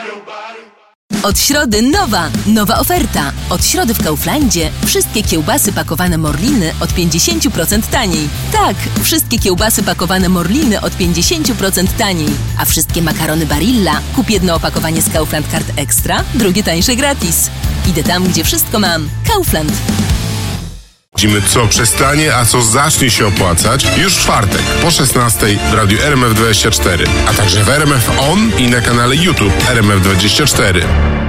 Od środy nowa oferta. Od środy w Kauflandzie wszystkie kiełbasy pakowane Morliny od 50% taniej. Tak, wszystkie kiełbasy pakowane Morliny od 50% taniej. A wszystkie makarony Barilla kup jedno opakowanie z Kaufland Card Extra, drugie tańsze gratis. Idę tam, gdzie wszystko mam. Kaufland. Widzimy, co przestanie, a co zacznie się opłacać już w czwartek po 16:00 w radiu RMF24, a także w RMF On i na kanale YouTube RMF24.